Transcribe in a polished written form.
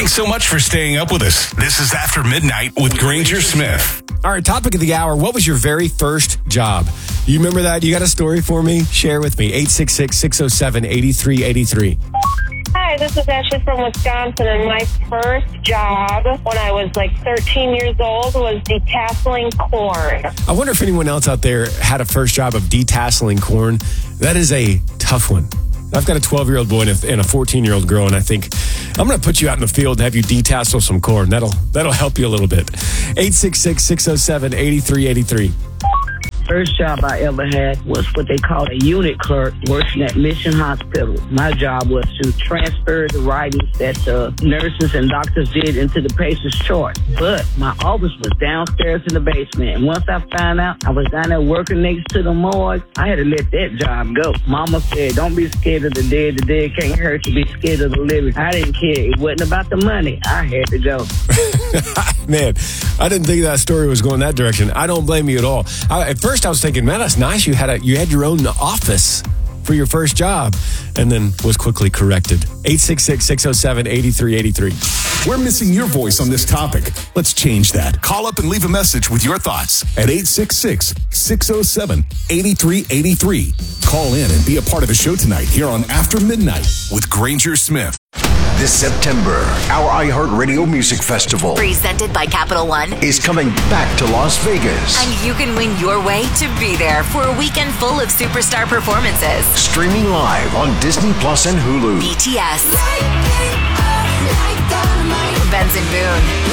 Thanks so much for staying up with us. This is After Midnight with Granger Smith. All right, topic of the hour. What was your very first job? You remember that? You got a story for me? Share with me. 866-607-8383. Hi, this is Ashley from Wisconsin, and my first job when I was like 13 years old was detasseling corn. I wonder if anyone else out there had a first job of detasseling corn. That is a tough one. I've got a 12-year-old boy and a 14-year-old girl, and I think I'm going to put you out in the field and have you detassel some corn. That'll help you a little bit. 866-607-8383. First job I ever had was what they call a unit clerk working at Mission Hospital. My job was to transfer the writings that the nurses and doctors did into the patient's chart. But my office was downstairs in the basement. And once I found out I was down there working next to the morgue, I had to let that job go. Mama said, don't be scared of the dead. The dead can't hurt you. Be scared of the living. I didn't care. It wasn't about the money. I had to go. Man, I didn't think that story was going that direction. I don't blame you at all. At first I was thinking, man, that's nice. You had your own office for your first job, and then was quickly corrected. 866-607-8383. We're missing your voice on this topic. Let's change that. Call up and leave a message with your thoughts at 866-607-8383. Call in and be a part of the show tonight here on After Midnight with Granger Smith. This September, our iHeartRadio Music Festival presented by Capital One is coming back to Las Vegas. And you can win your way to be there for a weekend full of superstar performances. Streaming live on Disney Plus and Hulu. BTS, Benson Boone,